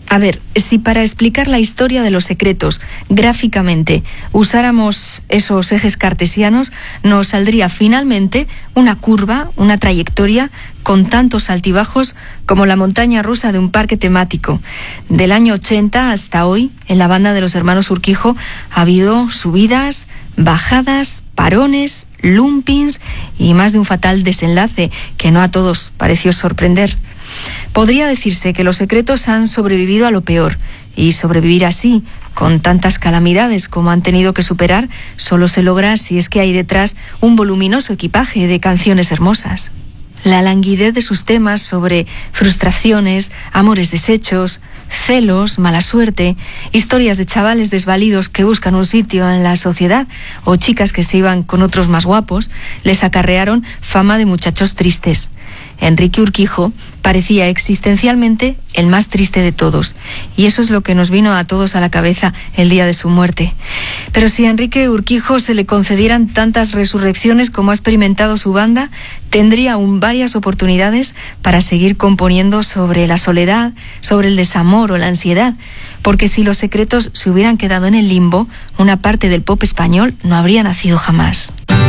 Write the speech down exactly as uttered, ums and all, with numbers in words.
A ver, si para explicar la historia de Los Secretos gráficamente usáramos esos ejes cartesianos, nos saldría finalmente una curva, una trayectoria con tantos altibajos como la montaña rusa de un parque temático. Del año ochenta hasta hoy, en la banda de los hermanos Urquijo ha habido subidas, bajadas, parones, lumpings y más de un fatal desenlace que no a todos pareció sorprender. Podría decirse que Los Secretos han sobrevivido a lo peor, y sobrevivir así, con tantas calamidades como han tenido que superar, solo se logra si es que hay detrás un voluminoso equipaje de canciones hermosas. La languidez de sus temas sobre frustraciones, amores deshechos, celos, mala suerte, historias de chavales desvalidos que buscan un sitio en la sociedad o chicas que se iban con otros más guapos, les acarrearon fama de muchachos tristes. Enrique Urquijo parecía existencialmente el más triste de todos, y eso es lo que nos vino a todos a la cabeza el día de su muerte. Pero si a Enrique Urquijo se le concedieran tantas resurrecciones como ha experimentado su banda, tendría aún varias oportunidades para seguir componiendo sobre la soledad, sobre el desamor o la ansiedad, porque si Los Secretos se hubieran quedado en el limbo, una parte del pop español no habría nacido jamás.